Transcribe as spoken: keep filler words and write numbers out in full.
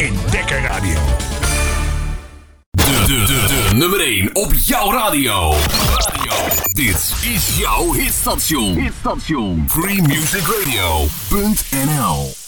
in Dekker Radio. De, de, de, de nummer één op jouw radio. radio. Dit is jouw hitstation. Hitstation. free music radio punt n l